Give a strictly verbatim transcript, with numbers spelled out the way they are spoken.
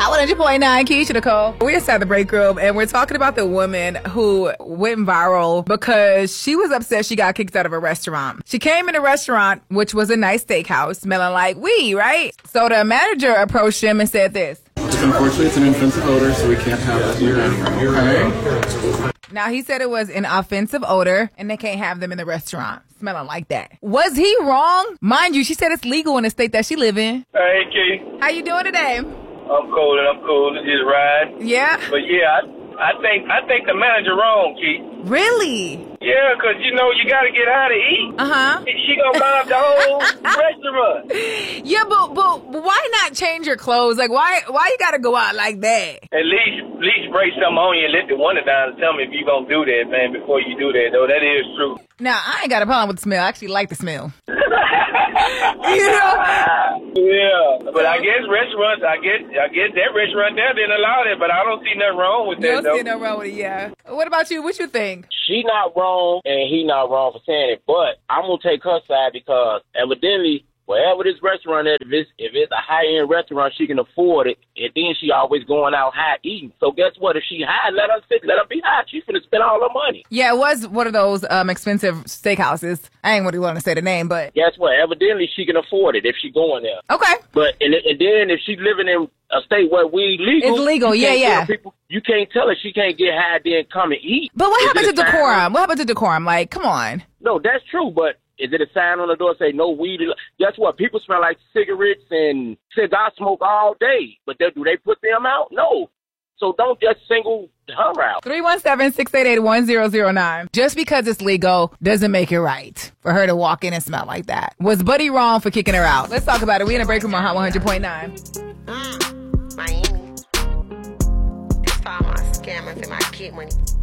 one hundred point nine, Keisha Nicole. We're inside the break room, and we're talking about the woman who went viral because she was upset she got kicked out of a restaurant. She came in a restaurant, which was a nice steakhouse, smelling like weed, right? So the manager approached him and said this. Unfortunately, it's an offensive odor, so we can't have that here. Okay? Now, he said it was an offensive odor, and they can't have them in the restaurant smelling like that. Was he wrong? Mind you, she said it's legal in the state that she live in. Hey, Keith. How you doing today? I'm cool, and I'm cool. Just ride. Yeah? But yeah, I, I think I think the manager wrong, Keith. Really? Yeah, because, you know, you got to get out to eat. Uh-huh. She going to burn up the whole restaurant. Yeah, but, but why not change your clothes? Like, why why you got to go out like that? At least, at least break something on you and let the window down and tell me if you going to do that, man, before you do that, though. That is true. Now, I ain't got a problem with the smell. I actually like the smell. You know? Yeah, but I guess restaurants, I guess, I guess that restaurant there didn't allow that, but I don't see nothing wrong with You that, don't though. see nothing wrong with it, yeah. What about you? What you think? She not wrong, and he not wrong for saying it, but I'm going to take her side because evidently, wherever this restaurant is, if it's, if it's a high-end restaurant, she can afford it, and then she always going out high eating. So guess what? If she high, let her sit, let her be high. She finna spend all her money. Yeah, it was one of those um, expensive steakhouses. I ain't really want to say the name, but... Guess what? Evidently, she can afford it if she going there. Okay. But, and, and then if she living in a state where we legal... It's legal, you yeah, can't yeah. tell People, you can't tell her she can't get high, then come and eat. But what Is happened to it a sign? decorum? What happened to decorum? Like, come on. No, that's true, but is it a sign on the door say no weed? Guess what? People smell like cigarettes and cigar smoke all day, but they, do they put them out? No. So don't just single her out. three one seven, six eight eight, one zero zero nine. Just because it's legal doesn't make it right for her to walk in and smell like that. Was Buddy wrong for kicking her out? Let's talk about it. We in a break room on Hot one hundred point nine. Mm, Miami. This for all my scammers and my kid money.